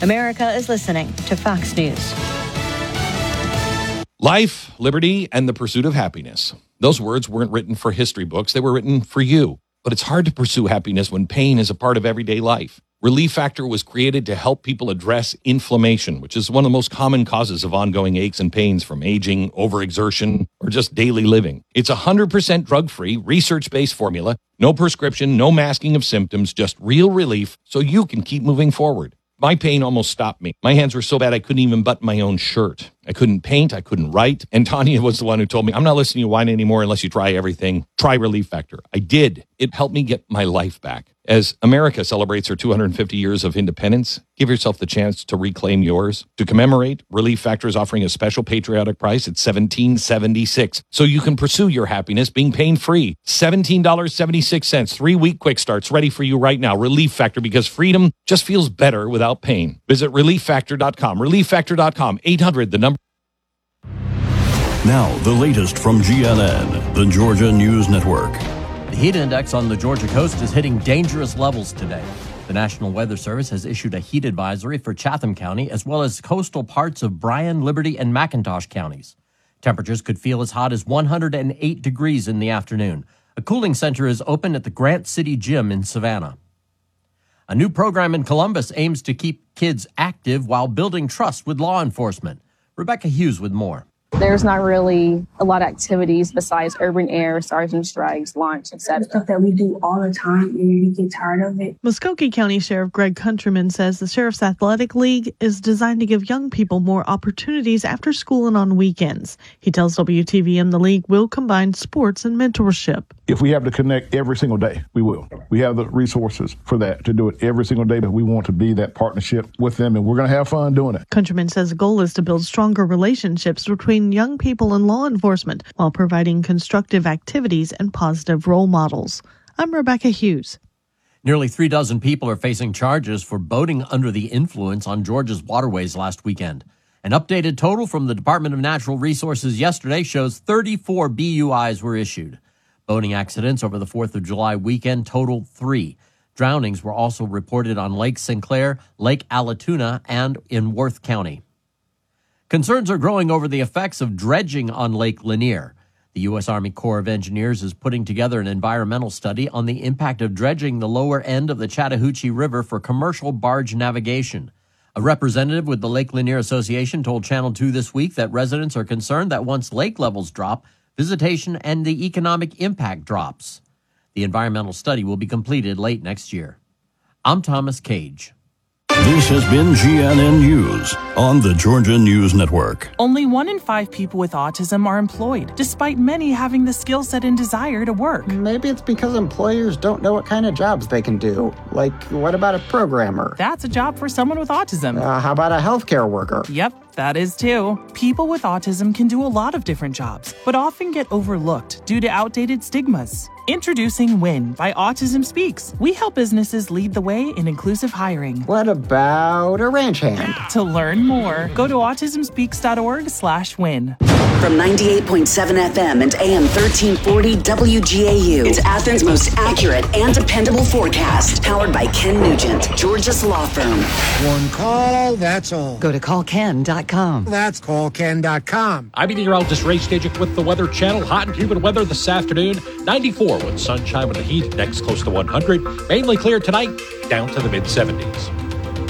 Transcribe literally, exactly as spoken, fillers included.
America is listening to Fox News. Life, liberty, and the pursuit of happiness. Those words weren't written for history books. They were written for you. But it's hard to pursue happiness when pain is a part of everyday life. Relief Factor was created to help people address inflammation, which is one of the most common causes of ongoing aches and pains from aging, overexertion, or just daily living. It's a one hundred percent drug-free, research-based formula. No prescription, no masking of symptoms, just real relief so you can keep moving forward. My pain almost stopped me. My hands were so bad I couldn't even button my own shirt. I couldn't paint. I couldn't write. And Tanya was the one who told me, I'm not listening to you whine anymore unless you try everything. Try Relief Factor. I did. It helped me get my life back. As America celebrates her two hundred fifty years of independence, give yourself the chance to reclaim yours. To commemorate, Relief Factor is offering a special patriotic price at seventeen dollars and seventy-six cents, so you can pursue your happiness being pain-free. seventeen dollars and seventy-six cents. Three-week quick starts ready for you right now. Relief Factor, because freedom just feels better without pain. Visit relief factor dot com. relief factor dot com. eight hundred, the number. Now, the latest from G N N, the Georgia News Network. The heat index on the Georgia coast is hitting dangerous levels today. The National Weather Service has issued a heat advisory for Chatham County as well as coastal parts of Bryan, Liberty, and McIntosh counties. Temperatures could feel as hot as one hundred eight degrees in the afternoon. A cooling center is open at the Grant City Gym in Savannah. A new program in Columbus aims to keep kids active while building trust with law enforcement. Rebecca Hughes with more. There's not really a lot of activities besides urban air, sergeant strikes, lunch, et cetera. Stuff that we do all the time and we get tired of it. Muskogee County Sheriff Greg Countryman says the Sheriff's Athletic League is designed to give young people more opportunities after school and on weekends. He tells W T V M the league will combine sports and mentorship. If we have to connect every single day, we will. We have the resources for that, to do it every single day, but we want to be that partnership with them, and we're going to have fun doing it. Countryman says the goal is to build stronger relationships between young people and law enforcement while providing constructive activities and positive role models. I'm Rebecca Hughes. Nearly three dozen people are facing charges for boating under the influence on Georgia's waterways last weekend. An updated total from the Department of Natural Resources yesterday shows thirty-four B U Is were issued. Boating accidents over the fourth of July weekend totaled three. Drownings were also reported on Lake Sinclair, Lake Allatoona, and in Worth County. Concerns are growing over the effects of dredging on Lake Lanier. The U S. Army Corps of Engineers is putting together an environmental study on the impact of dredging the lower end of the Chattahoochee River for commercial barge navigation. A representative with the Lake Lanier Association told Channel two this week that residents are concerned that once lake levels drop, visitation and the economic impact drops. The environmental study will be completed late next year. I'm Thomas Cage. This has been G N N News on the Georgia News Network. Only one in five people with autism are employed, despite many having the skill set and desire to work. Maybe it's because employers don't know what kind of jobs they can do. Like, what about a programmer? That's a job for someone with autism. Uh, how about a healthcare worker? Yep, that is too. People with autism can do a lot of different jobs, but often get overlooked due to outdated stigmas. Introducing WIN by Autism Speaks. We help businesses lead the way in inclusive hiring. What about a ranch hand? To learn more, go to autism speaks dot org slash win. From ninety-eight point seven F M and A M thirteen forty W G A U, it's Athens' most accurate and dependable forecast. Powered by Ken Nugent, Georgia's law firm. One call, that's all. Go to call ken dot com. That's call ken dot com. I'm meteorologist Ray Stajic with the Weather Channel. Hot and humid weather this afternoon. ninety-four with sunshine with the heat. Next close to one hundred. Mainly clear tonight, down to the mid seventies.